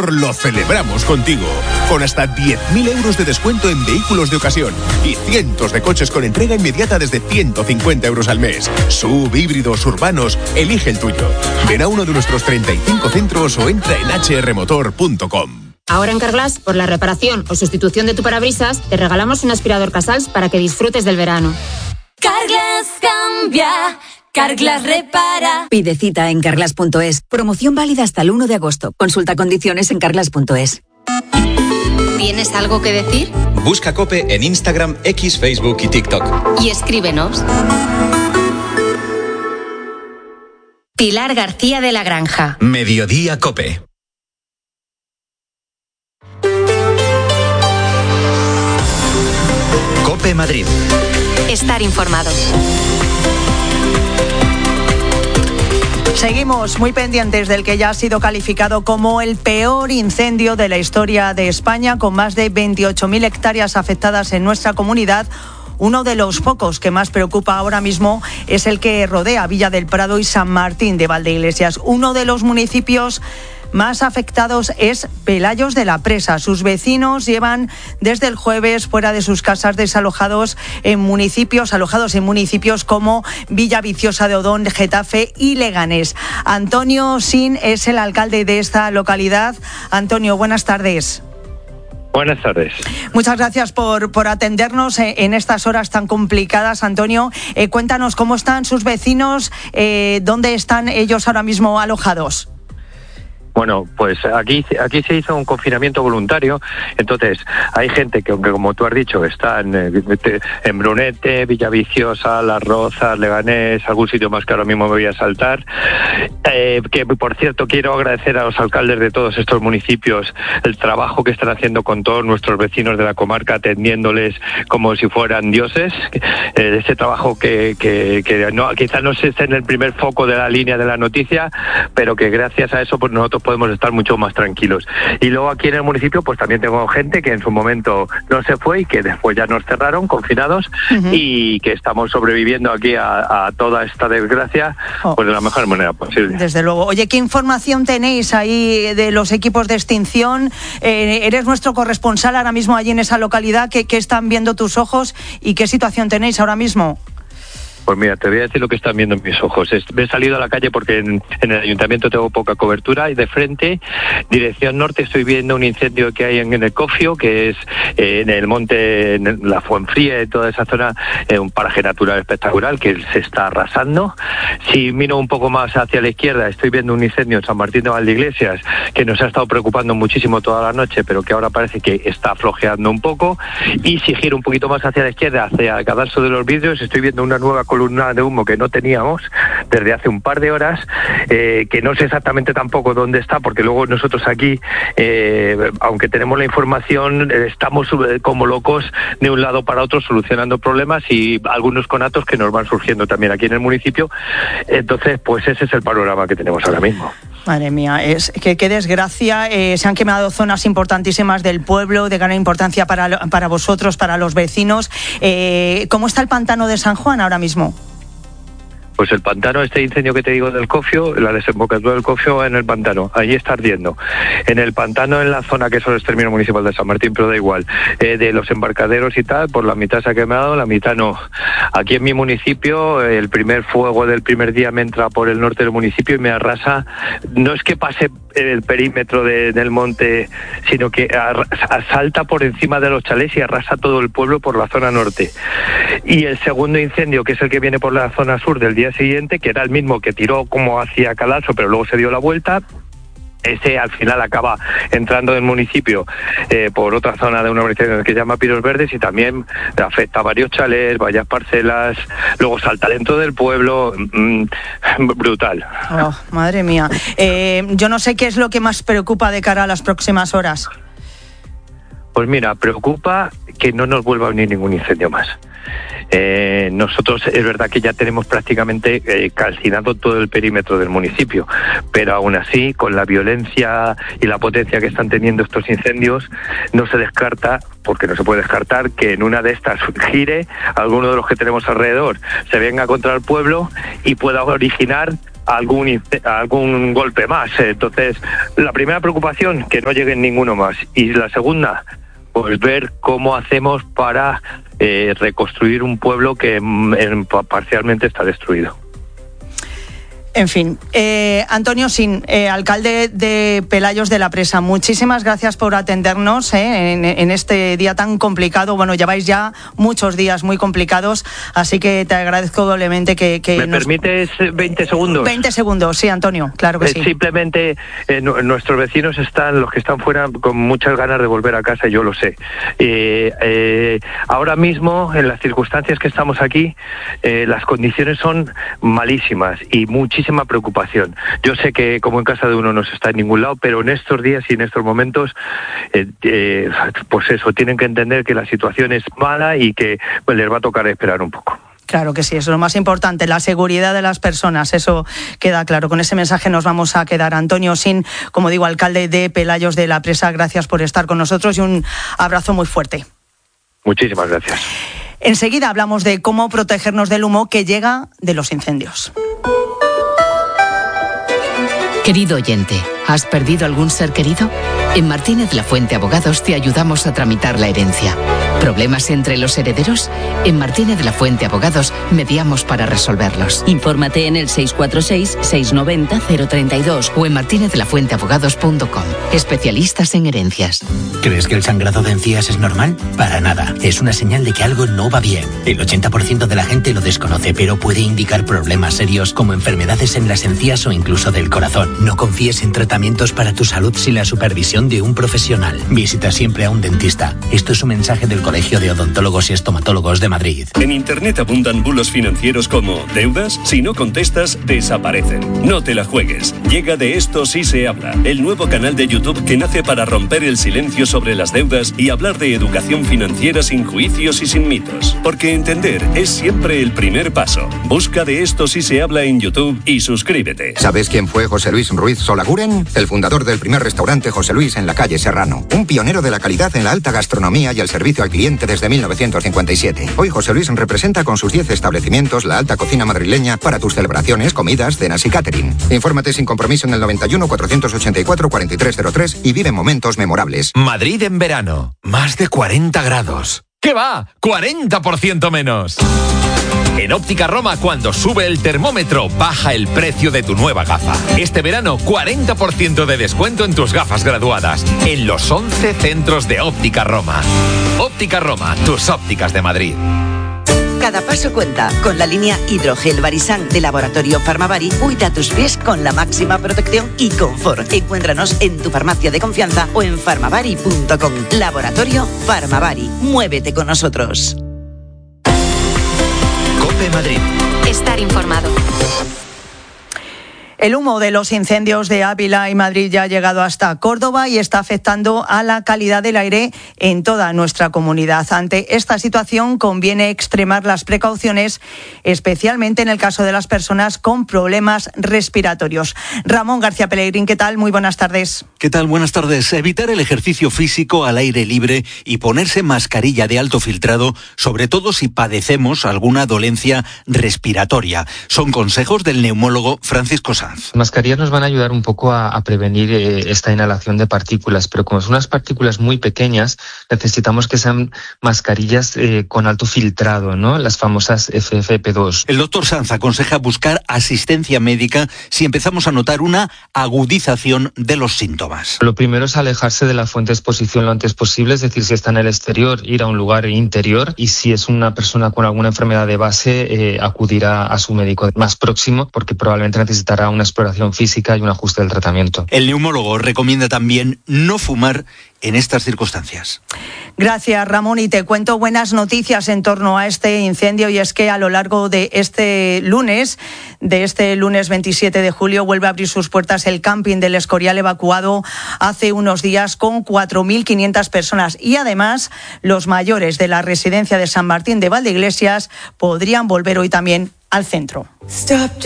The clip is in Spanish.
Motor lo celebramos contigo. Con hasta 10.000 euros de descuento en vehículos de ocasión y cientos de coches con entrega inmediata desde 150 euros al mes. SUV, híbridos, urbanos, elige el tuyo. Ven a uno de nuestros 35 centros o entra en hrmotor.com. Ahora en Carglass, por la reparación o sustitución de tu parabrisas, te regalamos un aspirador Casals para que disfrutes del verano. Carglass cambia, Carglass repara. Pide cita en carglass.es. Promoción válida hasta el 1 de agosto. Consulta condiciones en carglass.es. ¿Tienes algo que decir? Busca COPE en Instagram, X, Facebook y TikTok. Y escríbenos. Pilar García de la Granja. Mediodía COPE. COPE Madrid. Estar informado. Seguimos muy pendientes del que ya ha sido calificado como el peor incendio de la historia de España, con más de 28.000 hectáreas afectadas en nuestra comunidad. Uno de los focos que más preocupa ahora mismo es el que rodea Villa del Prado y San Martín de Valdeiglesias. Uno de los municipios más afectados es Pelayos de la Presa. Sus vecinos llevan desde el jueves fuera de sus casas, alojados en municipios como Villaviciosa de Odón, Getafe y Leganés. Antonio Sin es el alcalde de esta localidad. Antonio, buenas tardes. Buenas tardes. Muchas gracias por atendernos en estas horas tan complicadas, Antonio. Cuéntanos cómo están sus vecinos, dónde están ellos ahora mismo alojados. Bueno, pues aquí se hizo un confinamiento voluntario, entonces hay gente que, aunque como tú has dicho, está en Brunete, Villaviciosa, Las Rozas, Leganés, algún sitio más que ahora mismo me voy a saltar, que por cierto quiero agradecer a los alcaldes de todos estos municipios el trabajo que están haciendo con todos nuestros vecinos de la comarca, atendiéndoles como si fueran dioses, ese trabajo que no, quizás no esté en el primer foco de la línea de la noticia, pero que gracias a eso pues nosotros podemos estar mucho más tranquilos. Y luego aquí en el municipio pues también tengo gente que en su momento no se fue y que después ya nos cerraron confinados, y que estamos sobreviviendo aquí a toda esta desgracia pues de la mejor manera posible. Desde luego. Oye, ¿qué información tenéis ahí de los equipos de extinción? Eres nuestro corresponsal ahora mismo allí en esa localidad. ¿Qué están viendo tus ojos y qué situación tenéis ahora mismo? Pues mira, te voy a decir lo que están viendo en mis ojos. Me he salido a la calle porque en el ayuntamiento tengo poca cobertura, y de frente, dirección norte, estoy viendo un incendio que hay en el Cofio, que es en el monte, en la Fuenfría y toda esa zona, un paraje natural espectacular que se está arrasando. Si miro un poco más hacia la izquierda, estoy viendo un incendio en San Martín de Valdeiglesias que nos ha estado preocupando muchísimo toda la noche, pero que ahora parece que está flojeando un poco. Y si giro un poquito más hacia la izquierda, hacia el Cadastro de los Vidrios, estoy viendo una nueva columna de humo que no teníamos desde hace un par de horas, que no sé exactamente tampoco dónde está, porque luego nosotros aquí, aunque tenemos la información, estamos como locos de un lado para otro solucionando problemas, y algunos conatos que nos van surgiendo también aquí en el municipio. Entonces, pues ese es el panorama que tenemos ahora mismo. Madre mía, qué desgracia. Se han quemado zonas importantísimas del pueblo, de gran importancia para vosotros, para los vecinos. ¿Cómo está el pantano de San Juan ahora mismo? Pues el pantano, este incendio que te digo del Cofio, la desembocadura del Cofio en el pantano, allí está ardiendo. En el pantano, en la zona que es el término municipal de San Martín, pero da igual, de los embarcaderos y tal, por la mitad se ha quemado, la mitad no. Aquí en mi municipio, el primer fuego del primer día me entra por el norte del municipio y me arrasa. No es que pase el perímetro del monte, sino que salta por encima de los chalés y arrasa todo el pueblo por la zona norte. Y el segundo incendio, que es el que viene por la zona sur del día siguiente, que era el mismo que tiró como hacia Cadalso, pero luego se dio la vuelta. Ese al final acaba entrando en el municipio por otra zona de una urbanización que se llama Pinos Verdes, y también afecta a varios chalés, varias parcelas, luego salta dentro del pueblo. Brutal. Oh, madre mía. Yo no sé qué es lo que más preocupa de cara a las próximas horas. Pues mira, preocupa que no nos vuelva a venir ningún incendio más. Nosotros es verdad que ya tenemos prácticamente calcinado todo el perímetro del municipio, pero aún así, con la violencia y la potencia que están teniendo estos incendios, no se descarta, porque no se puede descartar, que en una de estas gire alguno de los que tenemos alrededor, se venga contra el pueblo y pueda originar algún golpe más. Entonces, la primera preocupación, que no llegue ninguno más. Y la segunda, pues ver cómo hacemos para reconstruir un pueblo que parcialmente está destruido. En fin, Antonio Sin, alcalde de Pelayos de la Presa, muchísimas gracias por atendernos en este día tan complicado. Bueno, lleváis ya muchos días muy complicados, así que te agradezco doblemente que ¿Me permites 20 segundos? 20 segundos, sí, Antonio, claro que sí. Simplemente nuestros vecinos los que están fuera, con muchas ganas de volver a casa, yo lo sé. Ahora mismo, en las circunstancias que estamos aquí, las condiciones son malísimas y muchísima preocupación. Yo sé que como en casa de uno no se está en ningún lado, pero en estos días y en estos momentos, pues eso, tienen que entender que la situación es mala y que pues, les va a tocar esperar un poco. Claro que sí, eso es lo más importante, la seguridad de las personas, eso queda claro. Con ese mensaje nos vamos a quedar. Antonio Sin, como digo, alcalde de Pelayos de la Presa, gracias por estar con nosotros y un abrazo muy fuerte. Muchísimas gracias. Enseguida hablamos de cómo protegernos del humo que llega de los incendios. Querido oyente, ¿has perdido algún ser querido? En Martínez La Fuente Abogados te ayudamos a tramitar la herencia. ¿Problemas entre los herederos? En Martínez La Fuente Abogados mediamos para resolverlos. Infórmate en el 646-690-032 o en martinezlafuenteabogados.com. Especialistas en herencias. ¿Crees que el sangrado de encías es normal? Para nada. Es una señal de que algo no va bien. El 80% de la gente lo desconoce, pero puede indicar problemas serios como enfermedades en las encías o incluso del corazón. No confíes en tratamientos para tu salud sin la supervisión de un profesional. Visita siempre a un dentista. Esto es un mensaje del Colegio de Odontólogos y Estomatólogos de Madrid. En Internet abundan bulos financieros como deudas, si no contestas, desaparecen. No te la juegues. Llega De Esto Sí Se Habla, el nuevo canal de YouTube que nace para romper el silencio sobre las deudas y hablar de educación financiera sin juicios y sin mitos. Porque entender es siempre el primer paso. Busca De Esto Sí Se Habla en YouTube y suscríbete. ¿Sabes quién fue José Luis Ruiz Solaguren? El fundador del primer restaurante José Luis en la calle Serrano. Un pionero de la calidad en la alta gastronomía y el servicio al cliente desde 1957. Hoy José Luis representa con sus 10 establecimientos la alta cocina madrileña para tus celebraciones, comidas, cenas y catering. Infórmate sin compromiso en el 91 484 4303 y vive momentos memorables. Madrid en verano. Más de 40 grados. ¿Qué va? ¡40% menos! En Óptica Roma, cuando sube el termómetro, baja el precio de tu nueva gafa. Este verano, 40% de descuento en tus gafas graduadas. En los 11 centros de Óptica Roma. Óptica Roma, tus ópticas de Madrid. Cada paso cuenta. Con la línea Hidrogel Barisan de Laboratorio Farmavari, cuida tus pies con la máxima protección y confort. Encuéntranos en tu farmacia de confianza o en farmavari.com. Laboratorio Farmavari. Muévete con nosotros. COPE Madrid. Estar informado. El humo de los incendios de Ávila y Madrid ya ha llegado hasta Córdoba y está afectando a la calidad del aire en toda nuestra comunidad. Ante esta situación conviene extremar las precauciones, especialmente en el caso de las personas con problemas respiratorios. Ramón García Pellegrín, ¿qué tal? Muy buenas tardes. ¿Qué tal? Buenas tardes. Evitar el ejercicio físico al aire libre y ponerse mascarilla de alto filtrado, sobre todo si padecemos alguna dolencia respiratoria. Son consejos del neumólogo Francisco Sanz. Las mascarillas nos van a ayudar un poco a prevenir esta inhalación de partículas, pero como son unas partículas muy pequeñas, necesitamos que sean mascarillas con alto filtrado, ¿no? Las famosas FFP2. El doctor Sanz aconseja buscar asistencia médica si empezamos a notar una agudización de los síntomas. Lo primero es alejarse de la fuente de exposición lo antes posible, es decir, si está en el exterior, ir a un lugar interior, y si es una persona con alguna enfermedad de base, acudir a su médico más próximo, porque probablemente necesitará una exploración física y un ajuste del tratamiento. El neumólogo recomienda también no fumar en estas circunstancias. Gracias, Ramón, y te cuento buenas noticias en torno a este incendio, y es que a lo largo de este lunes 27 de julio, vuelve a abrir sus puertas el camping del Escorial, evacuado hace unos días con 4.500 personas, y además los mayores de la residencia de San Martín de Valdeiglesias podrían volver hoy también al centro.